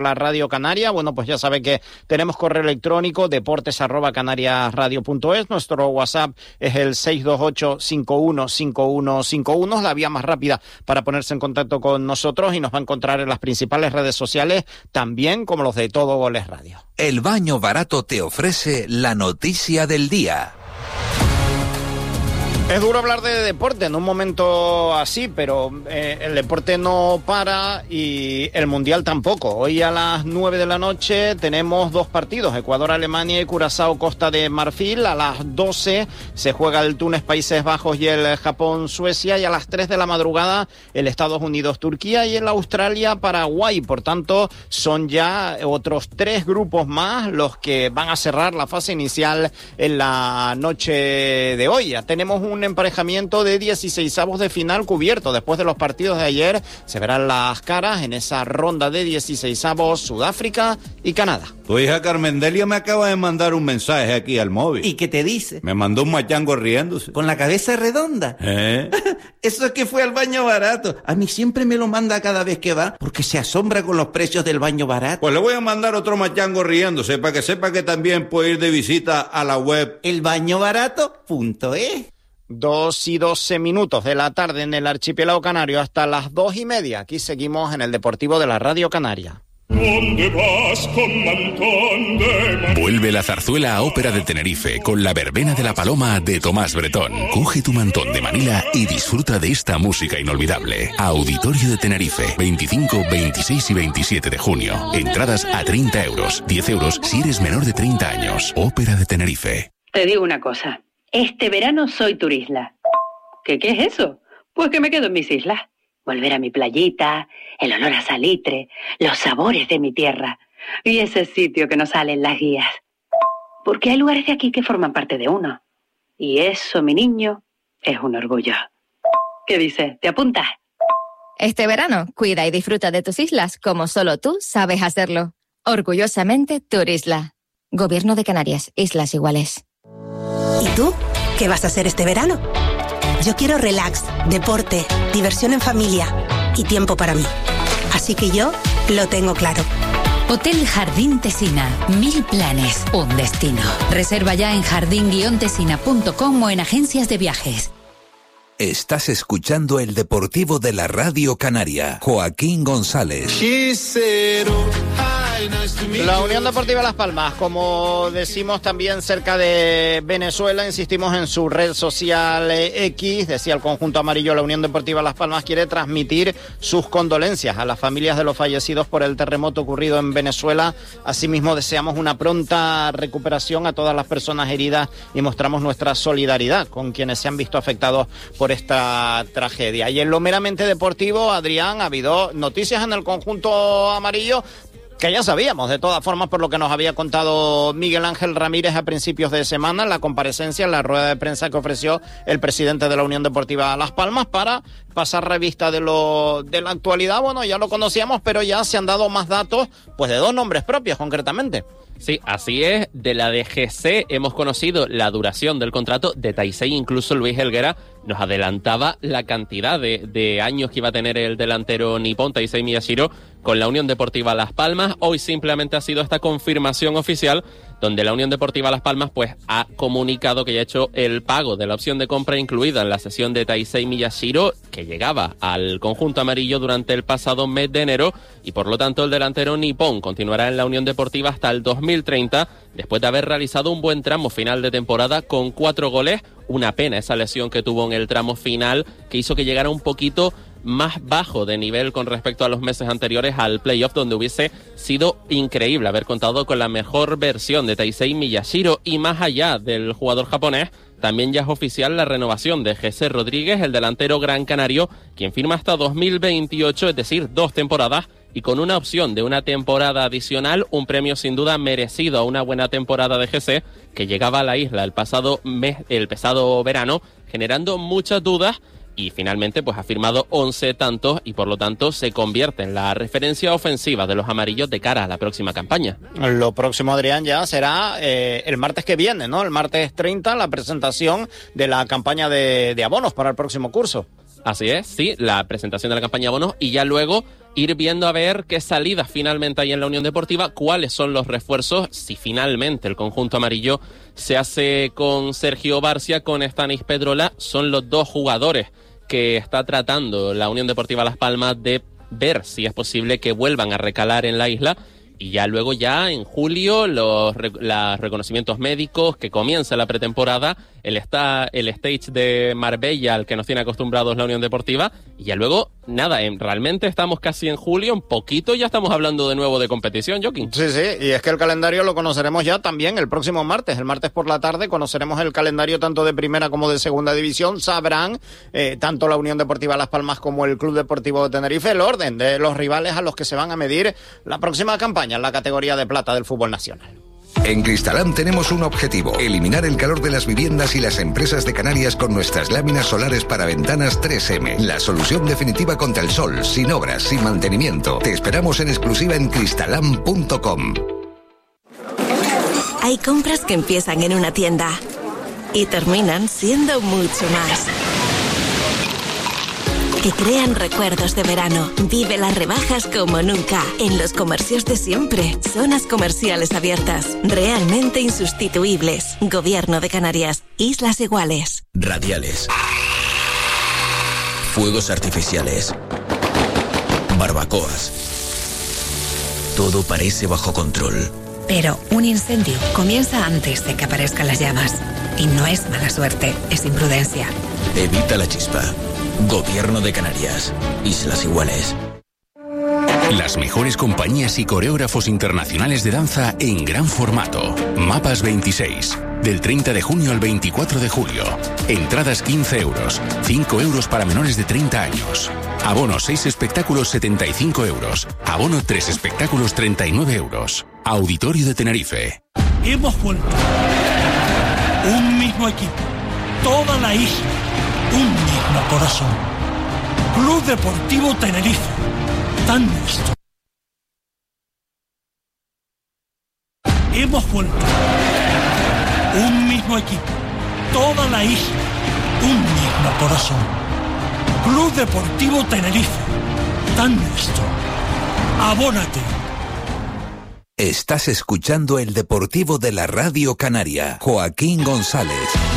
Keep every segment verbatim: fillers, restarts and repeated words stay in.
la Radio Canaria. Bueno, pues ya sabe que tenemos correo electrónico deportes arroba canariasradio punto es. Nuestro WhatsApp es el seis dos ocho, cinco uno cinco uno cinco uno, la vía más rápida para ponerse en contacto con nosotros, y nos va a encontrar en las principales redes sociales, también como los de Todo Goles Radio. El Baño Barato te ofrece la noticia del día. Es duro hablar de deporte en un momento así, pero eh, el deporte no para y el Mundial tampoco. Hoy a las nueve de la noche tenemos dos partidos, Ecuador-Alemania y Curazao-Costa de Marfil. A las doce se juega el Túnez-Países Bajos y el Japón-Suecia, y a las tres de la madrugada el Estados Unidos-Turquía y el Australia-Paraguay. Por tanto, son ya otros tres grupos más los que van a cerrar la fase inicial en la noche de hoy. Ya tenemos un emparejamiento de dieciseisavos de final cubierto. Después de los partidos de ayer se verán las caras en esa ronda de dieciseisavos, Sudáfrica y Canadá. Tu hija Carmendelia me acaba de mandar un mensaje aquí al móvil. ¿Y qué te dice? Me mandó un machango riéndose. ¿Con la cabeza redonda? ¿Eh? Eso es que fue al Baño Barato. A mí siempre me lo manda cada vez que va, porque se asombra con los precios del Baño Barato. Pues le voy a mandar otro machango riéndose, para que sepa que también puede ir de visita a la web el baño barato punto es. Dos y doce minutos de la tarde en el archipiélago canario, hasta las dos y media. Aquí seguimos en el Deportivo de la Radio Canaria. ¿Dónde vas con mantón de... Vuelve la zarzuela a Ópera de Tenerife con la verbena de la Paloma de Tomás Bretón. Coge tu mantón de Manila y disfruta de esta música inolvidable. Auditorio de Tenerife, veinticinco, veintiséis y veintisiete de junio. Entradas a treinta euros, diez euros si eres menor de treinta años. Ópera de Tenerife. Te digo una cosa. Este verano soy turisla. ¿Qué, qué es eso? Pues que me quedo en mis islas. Volver a mi playita, el olor a salitre, los sabores de mi tierra y ese sitio que nos sale en las guías. Porque hay lugares de aquí que forman parte de uno. Y eso, mi niño, es un orgullo. ¿Qué dices? ¿Te apuntas? Este verano, cuida y disfruta de tus islas como solo tú sabes hacerlo. Orgullosamente Turisla. Gobierno de Canarias, Islas Iguales. ¿Y tú? ¿Qué vas a hacer este verano? Yo quiero relax, deporte, diversión en familia y tiempo para mí. Así que yo lo tengo claro. Hotel Jardín Tesina. Mil planes, un destino. Reserva ya en jardín guion tesina punto com o en agencias de viajes. Estás escuchando el Deportivo de la Radio Canaria. Joaquín González. La Unión Deportiva Las Palmas, como decimos también cerca de Venezuela, insistimos en su red social X, decía el conjunto amarillo, la Unión Deportiva Las Palmas quiere transmitir sus condolencias a las familias de los fallecidos por el terremoto ocurrido en Venezuela. Asimismo, deseamos una pronta recuperación a todas las personas heridas y mostramos nuestra solidaridad con quienes se han visto afectados por esta tragedia. Y en lo meramente deportivo, Adrián, ha habido noticias en el conjunto amarillo que ya sabíamos, de todas formas, por lo que nos había contado Miguel Ángel Ramírez a principios de semana, en la comparecencia, en la rueda de prensa que ofreció el presidente de la Unión Deportiva Las Palmas para pasar revista de lo de la actualidad. Bueno, ya lo conocíamos, pero ya se han dado más datos, pues de dos nombres propios, concretamente. Sí, así es. De la D G C hemos conocido la duración del contrato de Taisei. Incluso Luis Helguera nos adelantaba la cantidad de, de años que iba a tener el delantero nipón Taisei Miyashiro con la Unión Deportiva Las Palmas. Hoy simplemente ha sido esta confirmación oficial donde la Unión Deportiva Las Palmas pues ha comunicado que ya ha hecho el pago de la opción de compra incluida en la cesión de Taisei Miyashiro, que llegaba al conjunto amarillo durante el pasado mes de enero, y por lo tanto el delantero nipón continuará en la Unión Deportiva hasta el dos mil treinta, después de haber realizado un buen tramo final de temporada con cuatro goles. Una pena esa lesión que tuvo en el tramo final, que hizo que llegara un poquito más bajo de nivel con respecto a los meses anteriores al playoff, donde hubiese sido increíble haber contado con la mejor versión de Taisei Miyashiro. Y más allá del jugador japonés, también ya es oficial la renovación de Jesse Rodríguez, el delantero gran canario, quien firma hasta dos mil veintiocho, es decir, dos temporadas, y con una opción de una temporada adicional, un premio sin duda merecido a una buena temporada de G C, que llegaba a la isla el pasado mes, el pasado verano, generando muchas dudas, y finalmente pues ha firmado once tantos y por lo tanto se convierte en la referencia ofensiva de los amarillos de cara a la próxima campaña. Lo próximo, Adrián, ya será eh, el martes que viene, ¿no? El martes treinta, la presentación de la campaña de, de abonos para el próximo curso. Así es, sí, la presentación de la campaña de abonos y ya luego ir viendo a ver qué salidas finalmente hay en la Unión Deportiva, cuáles son los refuerzos, si finalmente el conjunto amarillo se hace con Sergio Barcia, con Stanis Pedrola, son los dos jugadores que está tratando la Unión Deportiva Las Palmas de ver si es posible que vuelvan a recalar en la isla. Y ya luego ya en julio los, los reconocimientos médicos, que comienza la pretemporada, el, está, el stage de Marbella al que nos tiene acostumbrados la Unión Deportiva, y ya luego, nada, en, realmente estamos casi en julio, un poquito ya estamos hablando de nuevo de competición, Joaquín. Sí, sí, y es que el calendario lo conoceremos ya también el próximo martes, el martes por la tarde conoceremos el calendario tanto de primera como de segunda división, sabrán eh, tanto la Unión Deportiva Las Palmas como el Club Deportivo de Tenerife el orden de los rivales a los que se van a medir la próxima campaña en la categoría de plata del fútbol nacional. En Cristalam tenemos un objetivo: eliminar el calor de las viviendas y las empresas de Canarias con nuestras láminas solares para ventanas tres eme. La solución definitiva contra el sol, sin obras, sin mantenimiento. Te esperamos en exclusiva en cristalam punto com. Hay compras que empiezan en una tienda y terminan siendo mucho más, que crean recuerdos de verano. Vive las rebajas como nunca en los comercios de siempre. Zonas comerciales abiertas, realmente insustituibles. Gobierno de Canarias, Islas Iguales. Radiales, fuegos artificiales, barbacoas. Todo parece bajo control. Pero un incendio comienza antes de que aparezcan las llamas. Y no es mala suerte, es imprudencia. Evita la chispa. Gobierno de Canarias, Islas Iguales. Las mejores compañías y coreógrafos internacionales de danza en gran formato. Mapas veintiséis. Del treinta de junio al veinticuatro de julio. Entradas quince euros. cinco euros para menores de treinta años. Abono seis espectáculos setenta y cinco euros. Abono tres espectáculos treinta y nueve euros. Auditorio de Tenerife. Hemos vuelto. Un mismo equipo. Toda la isla. Un mismo corazón. Club Deportivo Tenerife. Tan nuestro. Hemos vuelto. Un mismo equipo. Toda la isla. Un mismo corazón. Club Deportivo Tenerife. Tan nuestro. Abónate. Estás escuchando el Deportivo de la Radio Canaria. Joaquín González.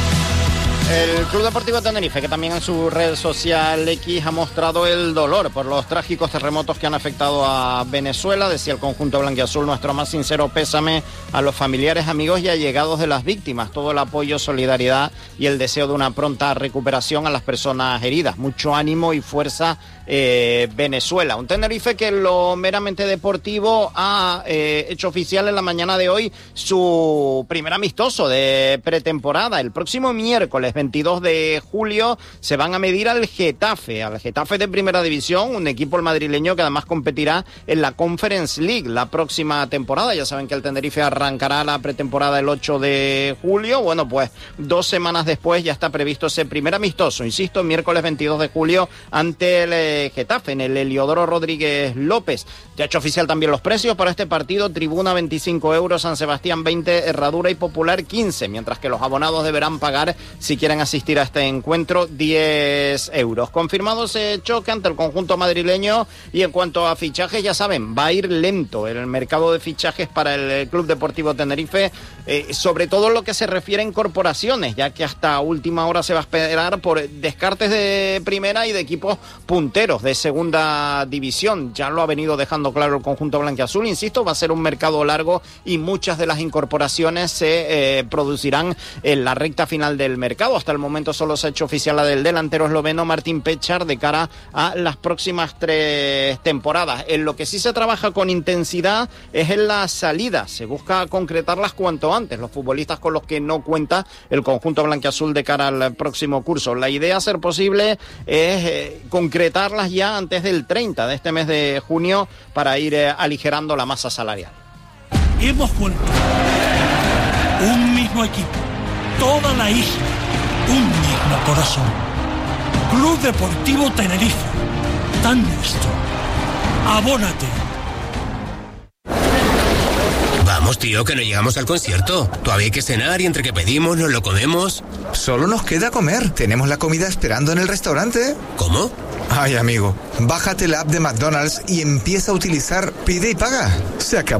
El Club Deportivo Tenerife, que también en su red social X ha mostrado el dolor por los trágicos terremotos que han afectado a Venezuela. Decía el conjunto blanquiazul: nuestro más sincero pésame a los familiares, amigos y allegados de las víctimas. Todo el apoyo, solidaridad y el deseo de una pronta recuperación a las personas heridas. Mucho ánimo y fuerza, eh, Venezuela. Un Tenerife que en lo meramente deportivo ha eh, hecho oficial en la mañana de hoy su primer amistoso de pretemporada. El próximo miércoles veintidós de julio se van a medir al Getafe, al Getafe de Primera División, un equipo el madrileño que además competirá en la Conference League la próxima temporada. Ya saben que el Tenerife arrancará la pretemporada el ocho de julio. Bueno, pues dos semanas después ya está previsto ese primer amistoso, insisto, miércoles veintidós de julio ante el eh, Getafe en el Heliodoro Rodríguez López. Ya ha hecho oficial también los precios para este partido: Tribuna veinticinco euros, San Sebastián veinte, Herradura y Popular quince, mientras que los abonados deberán pagar, si quieren asistir a este encuentro, diez euros. Confirmado ese choque ante el conjunto madrileño. Y en cuanto a fichajes, ya saben, va a ir lento el mercado de fichajes para el Club Deportivo Tenerife, eh, sobre todo en lo que se refiere a incorporaciones, ya que hasta última hora se va a esperar por descartes de primera y de equipos punteros de segunda división. Ya lo ha venido dejando claro el conjunto blanquiazul. Insisto, va a ser un mercado largo y muchas de las incorporaciones se eh, producirán en la recta final del mercado. Hasta el momento solo se ha hecho oficial la del delantero esloveno Martin Pechar de cara a las próximas tres temporadas. En lo que sí se trabaja con intensidad es en la salida. Se busca concretarlas cuanto antes, los futbolistas con los que no cuenta el conjunto blanquiazul de cara al próximo curso. La idea, a ser posible, es eh, concretarlas ya antes del treinta de este mes de junio para ir eh, aligerando la masa salarial. Hemos vuelto. Un mismo equipo. Toda la isla. Un mismo corazón. Club Deportivo Tenerife. Tan nuestro. Abónate. Vamos. Vamos, tío, que no llegamos al concierto. Todavía hay que cenar y entre que pedimos nos lo comemos. Solo nos queda comer. Tenemos la comida esperando en el restaurante. ¿Cómo? Ay, amigo, bájate la app de McDonald's y empieza a utilizar Pide y Paga. Se acabó.